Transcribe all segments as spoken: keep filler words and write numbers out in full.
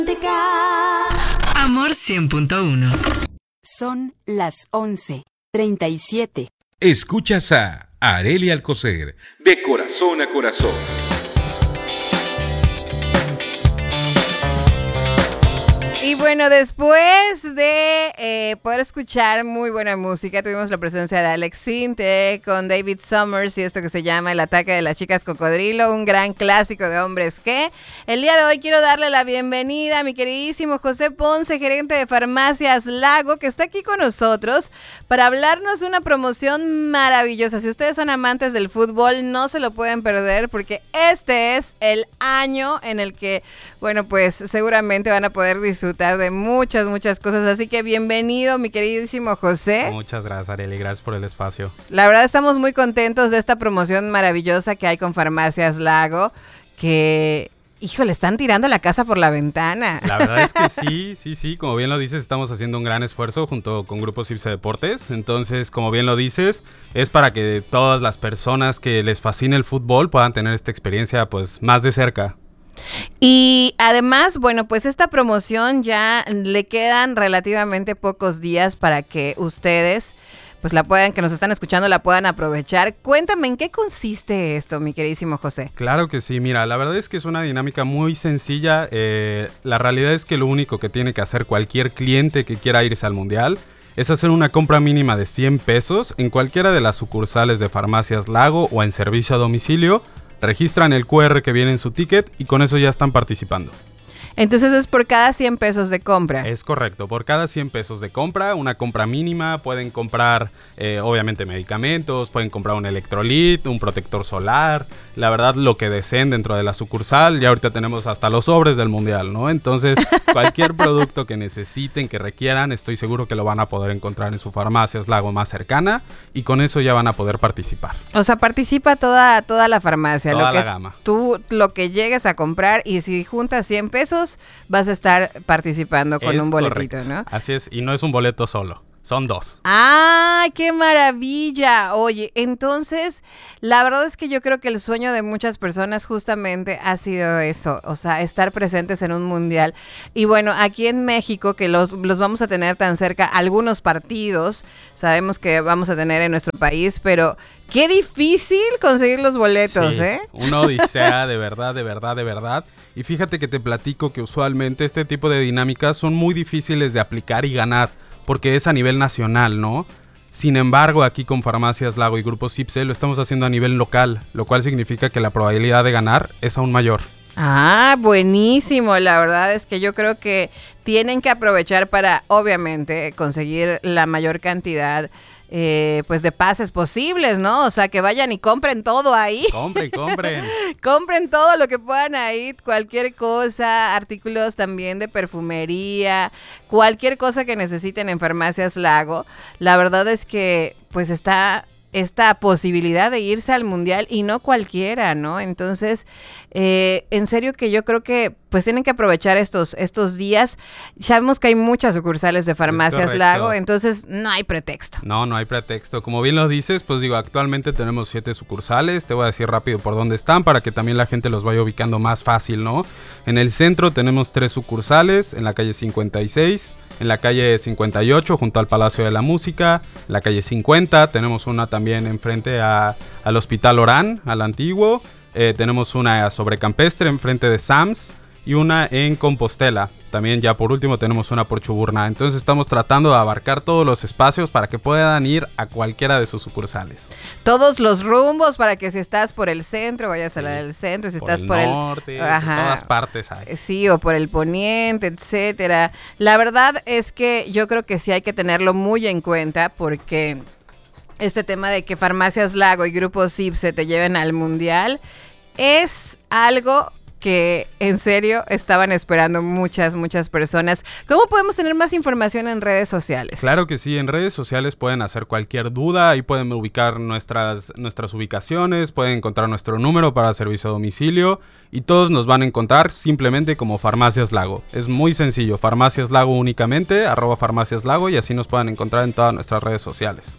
Amor cien punto uno. Son las once treinta y siete. Escuchas a Arely Alcocer, de corazón a corazón. Y bueno, después de eh, poder escuchar muy buena música, tuvimos la presencia de Alex Sintek con David Summers y esto que se llama El ataque de las chicas cocodrilo, un gran clásico de hombres que. El día de hoy quiero darle la bienvenida a mi queridísimo José Ponce, gerente de Farmacias Lago, que está aquí con nosotros para hablarnos de una promoción maravillosa. Si ustedes son amantes del fútbol, no se lo pueden perder porque este es el año en el que, bueno, pues seguramente van a poder disfrutar de muchas, muchas cosas, así que bienvenido mi queridísimo José. Muchas gracias, Arely, gracias por el espacio. La verdad estamos muy contentos de esta promoción maravillosa que hay con Farmacias Lago, que, híjole, están tirando la casa por la ventana. La verdad es que sí, sí, sí, como bien lo dices, estamos haciendo un gran esfuerzo junto con Grupo Cipse Deportes, entonces, como bien lo dices, es para que todas las personas que les fascine el fútbol puedan tener esta experiencia, pues, más de cerca. Y además, bueno, pues esta promoción ya le quedan relativamente pocos días para que ustedes, pues la puedan, que nos están escuchando, la puedan aprovechar. Cuéntame, ¿en qué consiste esto, mi queridísimo José? Claro que sí, mira, la verdad es que es una dinámica muy sencilla. Eh, la realidad es que lo único que tiene que hacer cualquier cliente que quiera irse al Mundial es hacer una compra mínima de cien pesos en cualquiera de las sucursales de Farmacias Lago o en servicio a domicilio. Registran el cu erre que viene en su ticket y con eso ya están participando. Entonces es por cada cien pesos de compra. Es correcto, por cada cien pesos de compra, una compra mínima, pueden comprar eh, obviamente medicamentos, pueden comprar un electrolit, un protector solar, la verdad lo que deseen dentro de la sucursal, ya ahorita tenemos hasta los sobres del mundial, ¿no? Entonces cualquier producto que necesiten, que requieran, estoy seguro que lo van a poder encontrar en su Farmacias Lago más cercana y con eso ya van a poder participar. O sea, participa toda, toda la farmacia, toda lo que la gama. Tú, lo que llegues a comprar y si juntas cien pesos, vas a estar participando con es un boletito, correcto. ¿no? Así es, y no es un boleto solo, son dos. ¡Ay, qué maravilla! Oye, entonces, la verdad es que yo creo que el sueño de muchas personas justamente ha sido eso, o sea, estar presentes en un mundial. Y bueno, aquí en México, que los, los vamos a tener tan cerca, algunos partidos, sabemos que vamos a tener en nuestro país, pero qué difícil conseguir los boletos, sí, ¿eh? Una odisea, de verdad, de verdad, de verdad. Y fíjate que te platico que usualmente este tipo de dinámicas son muy difíciles de aplicar y ganar, porque es a nivel nacional, ¿no? Sin embargo, aquí con Farmacias Lago y Grupo Cipse lo estamos haciendo a nivel local, lo cual significa que la probabilidad de ganar es aún mayor. Ah, buenísimo. La verdad es que yo creo que tienen que aprovechar para, obviamente, conseguir la mayor cantidad eh, pues de pases posibles, ¿no? O sea, que vayan y compren todo ahí. Compren, compren. Compren todo lo que puedan ahí, cualquier cosa, artículos también de perfumería, cualquier cosa que necesiten en Farmacias Lago. La verdad es que pues está esta posibilidad de irse al mundial y no cualquiera, ¿no? Entonces, eh, en serio que yo creo que pues tienen que aprovechar estos, estos días. Sabemos que hay muchas sucursales de Farmacias Lago, entonces no hay pretexto. No, no hay pretexto. Como bien lo dices, pues digo, actualmente tenemos siete sucursales. Te voy a decir rápido por dónde están para que también la gente los vaya ubicando más fácil, ¿no? En el centro tenemos tres sucursales, en la calle cincuenta y seis, en la calle cincuenta y ocho junto al Palacio de la Música, en la calle cincuenta, tenemos una también enfrente a, al Hospital Orán, al antiguo, eh, tenemos una sobre Campestre enfrente de Sams y una en Compostela. También ya por último tenemos una por Chuburná. Entonces estamos tratando de abarcar todos los espacios para que puedan ir a cualquiera de sus sucursales. Todos los rumbos para que si estás por el centro, vayas a la del centro, si por estás el por norte, el... Ajá, por todas partes hay. Sí, o por el poniente, etcétera. La verdad es que yo creo que sí hay que tenerlo muy en cuenta porque este tema de que Farmacias Lago y Grupo Cipse te lleven al mundial es algo que en serio estaban esperando muchas, muchas personas. ¿Cómo podemos tener más información en redes sociales? Claro que sí, en redes sociales pueden hacer cualquier duda, ahí pueden ubicar nuestras, nuestras ubicaciones, pueden encontrar nuestro número para servicio a domicilio y todos nos van a encontrar simplemente como Farmacias Lago. Es muy sencillo, Farmacias Lago únicamente, arroba Farmacias Lago y así nos pueden encontrar en todas nuestras redes sociales.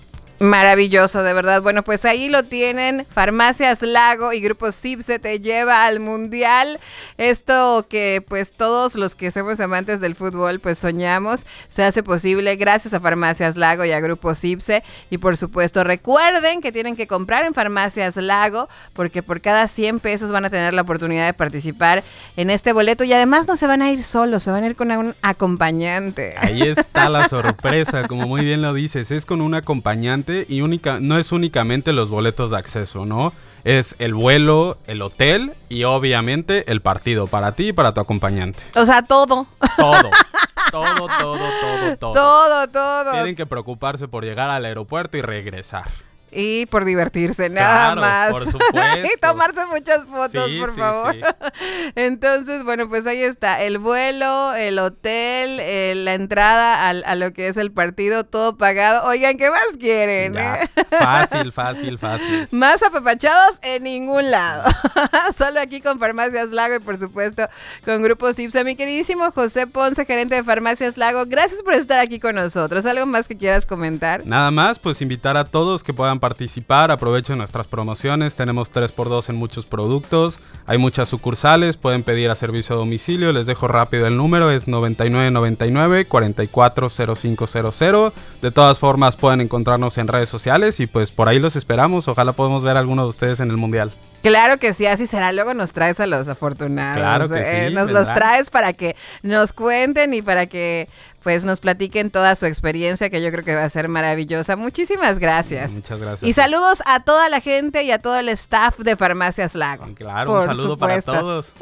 Maravilloso, de verdad. Bueno, pues ahí lo tienen. Farmacias Lago y Grupo Cipse te lleva al Mundial. Esto que pues todos los que somos amantes del fútbol pues soñamos, se hace posible gracias a Farmacias Lago y a Grupo Cipse. Y por supuesto recuerden que tienen que comprar en Farmacias Lago, porque por cada cien pesos van a tener la oportunidad de participar en este boleto. Y además no se van a ir solos, se van a ir con un acompañante. Ahí está la sorpresa, como muy bien lo dices, es con un acompañante. Y única, no es únicamente los boletos de acceso, ¿no? Es el vuelo, el hotel y obviamente el partido para ti y para tu acompañante. O sea, todo. Todo. Todo, todo, todo, todo. Todo, todo. Tienen que preocuparse por llegar al aeropuerto y regresar. Y por divertirse, nada claro, más. Por supuesto. Y tomarse muchas fotos, sí, por sí, favor. Sí. Entonces, bueno, pues ahí está. El vuelo, el hotel, eh, la entrada al, a lo que es el partido, todo pagado. Oigan, ¿qué más quieren? Ya, eh? Fácil, fácil, fácil. Más apapachados en ningún lado. Solo aquí con Farmacias Lago y por supuesto con Grupo Cipse. Mi queridísimo José Ponce, gerente de Farmacias Lago, gracias por estar aquí con nosotros. ¿Algo más que quieras comentar? Nada más, pues invitar a todos que puedan participar, aprovechen nuestras promociones, tenemos tres por dos en muchos productos, hay muchas sucursales, pueden pedir a servicio a domicilio, les dejo rápido el número, es noventa y nueve noventa y nueve, cuarenta y cuatro cero cinco cero cero. De todas formas pueden encontrarnos en redes sociales y pues por ahí los esperamos, ojalá podamos ver a alguno de ustedes en el Mundial. Claro que sí, así será. Luego nos traes a los afortunados. Claro que eh, sí, nos ¿verdad? los traes para que nos cuenten y para que pues nos platiquen toda su experiencia, que yo creo que va a ser maravillosa. Muchísimas gracias. Muchas gracias. Y saludos a toda la gente y a todo el staff de Farmacias Lago. Claro, por un saludo supuesto. para todos.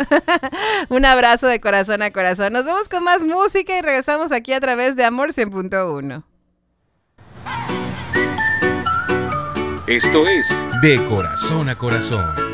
Un abrazo de corazón a corazón. Nos vemos con más música y regresamos aquí a través de Amor cien punto uno. Esto es De Corazón a Corazón.